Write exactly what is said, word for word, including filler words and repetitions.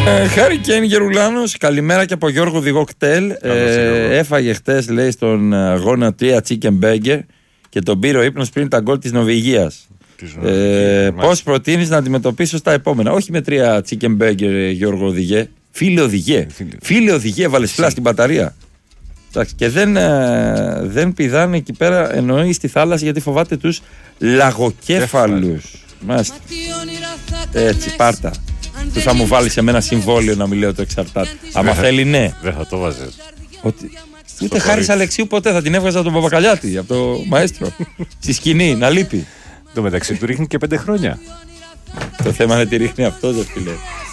Χάρη Κέιν Γερουλάνος, καλημέρα και από Γιώργο Διγό Κτέλ. Ε, έφαγε χτες, λέει, στον αγώνα τρία chicken burger και τον πήρε ο ύπνος πριν τα γκολ της Νορβηγίας. Ε, πώς προτείνεις να αντιμετωπίσω στα επόμενα? Όχι με τρία chicken burger, Γιώργο Οδηγέ. Φίλε Οδηγέ. Φίλε Οδηγέ, βάλες φλά στην μπαταρία. Και δεν, ε, δεν πηδάνε εκεί πέρα, εννοεί στη θάλασσα, γιατί φοβάται τους λαγοκέφαλους. Μάλιστα. Έτσι, πάρτα. Που θα μου βάλει σε μένα συμβόλαιο να μην λέω το εξαρτάται. Άμα θέλει, ναι. Δεν θα το βάζεις. Ότι... Ούτε Χάρης Αλεξίου ποτέ, θα την έβγαζα από τον Παπακαλιάτη, από το μαέστρο. Στη σκηνή, να λείπει. Το μεταξύ του ρίχνει και πέντε χρόνια. Το θέμα είναι τι ρίχνει αυτό, δε φίλε.